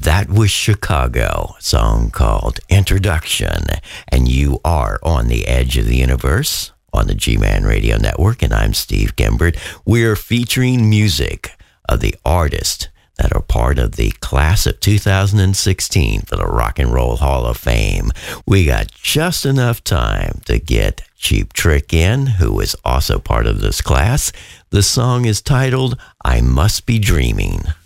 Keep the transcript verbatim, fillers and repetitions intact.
That was Chicago, a song called Introduction. And you are on the Edge of the Universe on the G-Man Radio Network, and I'm Steve Gimbert. We're featuring music of the artists that are part of the class of two thousand sixteen for the Rock and Roll Hall of Fame. We got just enough time to get Cheap Trick in, who is also part of this class. The song is titled, I Must Be Dreaming.